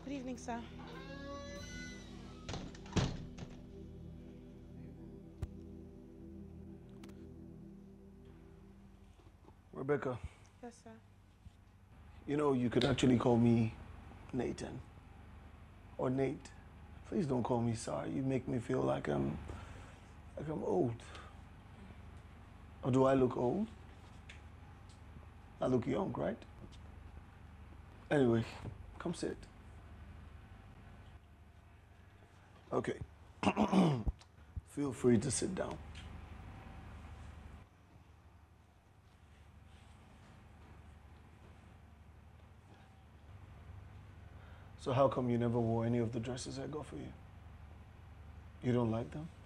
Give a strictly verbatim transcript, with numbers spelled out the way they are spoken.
Good evening, sir. Rebecca. Yes, sir. You know, you could actually call me Nathan. Or Nate. Please don't call me sorry. You make me feel like I'm like I'm old. Or do I look old? I look young, right? Anyway, come sit. Okay. Feel free to sit down. So how come you never wore any of the dresses I got for you? You don't like them?